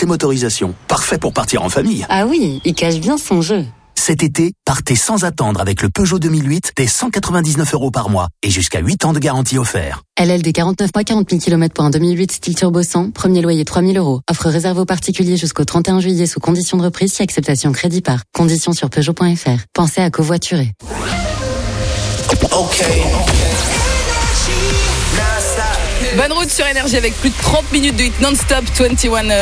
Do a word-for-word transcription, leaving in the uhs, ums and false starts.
les motorisations. Parfait pour partir en famille. Ah oui, il cache bien son jeu. Cet été, partez sans attendre avec le Peugeot deux mille huit dès cent quatre-vingt-dix-neuf euros par mois et jusqu'à huit ans de garantie offert. L L D quarante-neuf mois, quarante mille kilomètres pour un deux mille huit style turbo cent, premier loyer trois mille euros. Offre réservée aux particuliers jusqu'au trente et un juillet sous conditions de reprise si acceptation crédit par. Conditions sur Peugeot point F R. Pensez à covoiturer. Ok. Bonne route sur Énergie avec plus de trente minutes de hit non-stop, vingt et un